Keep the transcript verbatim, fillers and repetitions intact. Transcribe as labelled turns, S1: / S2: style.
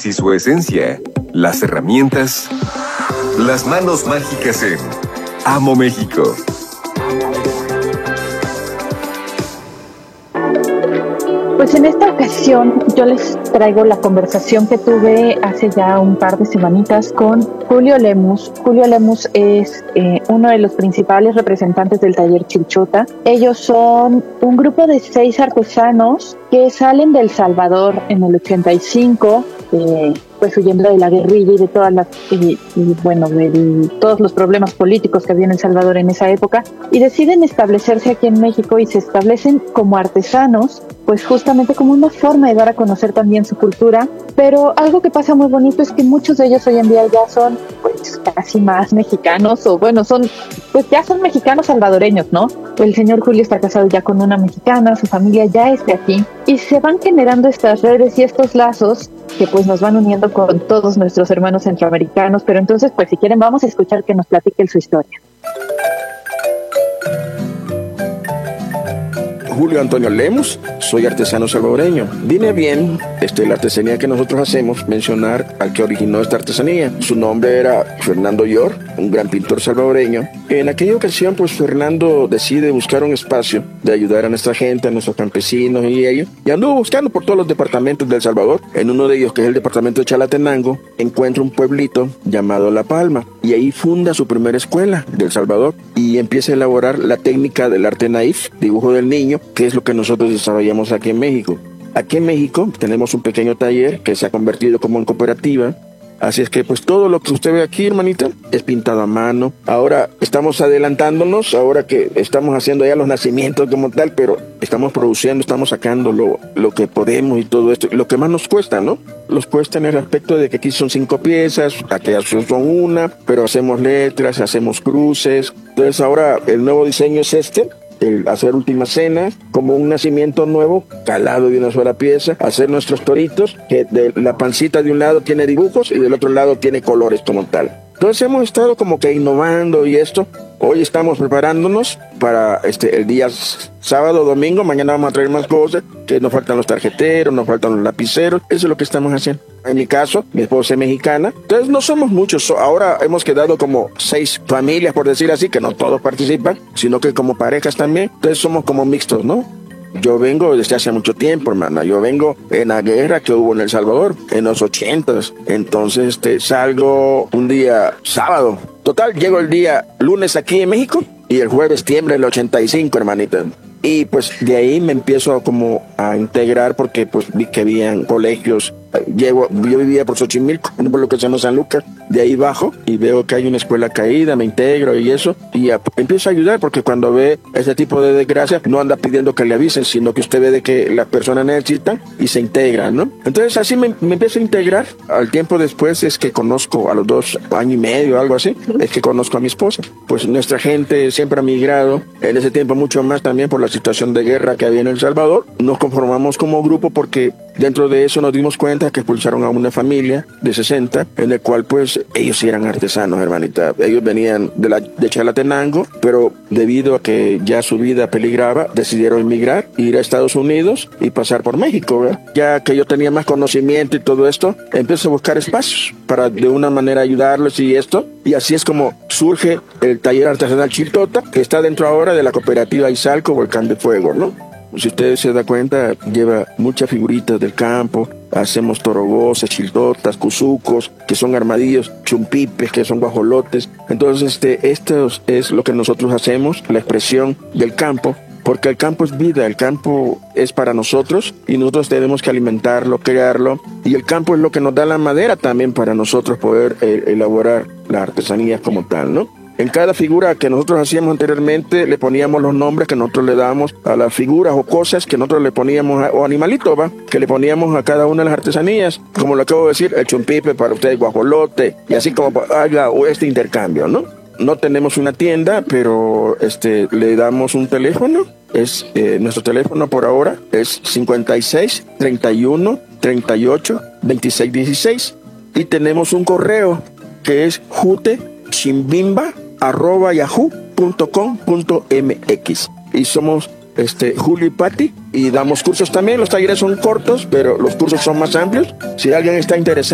S1: y su esencia, las herramientas, las manos mágicas en Amo México.
S2: Pues en esta ocasión yo les traigo la conversación que tuve hace ya un par de semanitas con Julio Lemus. Julio Lemus es eh, uno de los principales representantes del taller Chilchota. Ellos son un grupo de seis artesanos que salen de El Salvador en el ochenta y cinco, eh, pues huyendo de la guerrilla y de todas las y, y bueno de todos los problemas políticos que había en El Salvador en esa época, y deciden establecerse aquí en México y se establecen como artesanos, pues justamente como una forma de dar a conocer también su cultura. Pero algo que pasa muy bonito es que muchos de ellos hoy en día ya son pues casi más mexicanos, o bueno, son pues ya son mexicanos salvadoreños, ¿no? El señor Julio está casado ya con una mexicana, su familia ya es de aquí, y se van generando estas redes y estos lazos que pues nos van uniendo con todos nuestros hermanos centroamericanos. Pero entonces, pues si quieren, vamos a escuchar que nos platiquen su historia.
S3: Julio Antonio Lemus, soy artesano salvadoreño. Viene bien este, la artesanía que nosotros hacemos mencionar al que originó esta artesanía. Su nombre era Fernando Llor, un gran pintor salvadoreño. En aquella ocasión, pues Fernando decide buscar un espacio de ayudar a nuestra gente, a nuestros campesinos y ellos. Y anduvo buscando por todos los departamentos de El Salvador. En uno de ellos, que es el departamento de Chalatenango, encuentra un pueblito llamado La Palma. Y ahí funda su primera escuela de El Salvador y empieza a elaborar la técnica del arte naif, dibujo del niño, que es lo que nosotros desarrollamos aquí en México. Aquí en México tenemos un pequeño taller que se ha convertido como en cooperativa. Así es que pues todo lo que usted ve aquí, hermanita, es pintado a mano. Ahora estamos adelantándonos, ahora que estamos haciendo ya los nacimientos como tal, pero estamos produciendo, estamos sacando lo, lo que podemos y todo esto. Lo que más nos cuesta, ¿no? Nos cuesta en el aspecto de que aquí son cinco piezas, aquellas son una, pero hacemos letras, hacemos cruces. Entonces ahora el nuevo diseño es este. El hacer última cena como un nacimiento nuevo, calado de una sola pieza, hacer nuestros toritos, que de la pancita de un lado tiene dibujos y del otro lado tiene colores como tal. Entonces hemos estado como que innovando y esto. Hoy estamos preparándonos para este el día sábado, domingo. Mañana vamos a traer más cosas, que nos faltan los tarjeteros, nos faltan los lapiceros. Eso es lo que estamos haciendo. En mi caso, mi esposa es mexicana. Entonces no somos muchos. Ahora hemos quedado como seis familias, por decir así, que no todos participan, sino que como parejas también. Entonces somos como mixtos, ¿no? Yo vengo desde hace mucho tiempo, hermana. Yo vengo en la guerra que hubo en El Salvador, en los ochentas. Entonces, este, salgo un día sábado. Total, llego el día lunes aquí en México y el jueves tiembla el ochenta y cinco, hermanita. Y pues de ahí me empiezo como a integrar porque pues vi que habían colegios. Llego, yo vivía por Xochimilco, por lo que se llama San Lucas. De ahí bajo y veo que hay una escuela caída, me integro y eso. Y a, empiezo a ayudar porque cuando ve ese tipo de desgracia, no anda pidiendo que le avisen, sino que usted ve de que las personas necesitan y se integran, ¿no? Entonces así me, me empiezo a integrar. Al tiempo después es que conozco, a los dos años y medio, algo así, es que conozco a mi esposa. Pues nuestra gente siempre ha migrado, en ese tiempo mucho más también por la situación de guerra que había en El Salvador. Nos conformamos como grupo porque dentro de eso nos dimos cuenta que expulsaron a una familia de sesenta, en el cual pues ellos sí eran artesanos, hermanita. Ellos venían de, la, de Chalatenango, pero debido a que ya su vida peligraba, decidieron emigrar, ir a Estados Unidos y pasar por México, ¿verdad? Ya que yo tenía más conocimiento y todo esto, empecé a buscar espacios para de una manera ayudarlos y esto. Y así es como surge el taller artesanal Chilchota, que está dentro ahora de la cooperativa Izalco Volcán de Fuego, ¿no? Si ustedes se dan cuenta, lleva muchas figuritas del campo. Hacemos torogoses, chiltotas, cuzucos, que son armadillos, chumpipes, que son guajolotes. Entonces, este, esto es lo que nosotros hacemos, la expresión del campo, porque el campo es vida, el campo es para nosotros y nosotros tenemos que alimentarlo, crearlo. Y el campo es lo que nos da la madera también para nosotros poder eh, elaborar la artesanía como tal, ¿no? En cada figura que nosotros hacíamos anteriormente le poníamos los nombres que nosotros le dábamos a las figuras o cosas que nosotros le poníamos, a, o animalitos, ¿va? Que le poníamos a cada una de las artesanías. Como lo acabo de decir, el chumpipe para ustedes, guajolote, y así como haga este intercambio, ¿no? No tenemos una tienda, pero este le damos un teléfono. Es eh, nuestro teléfono por ahora es cincuenta y seis, treinta y uno, treinta y ocho, veintiséis, dieciséis. Y tenemos un correo que es jutechimbimba arroba yahoo punto com punto mx y somos este Julio y Patti y damos cursos también. Los talleres son cortos, pero los cursos son más amplios. Si alguien está interesado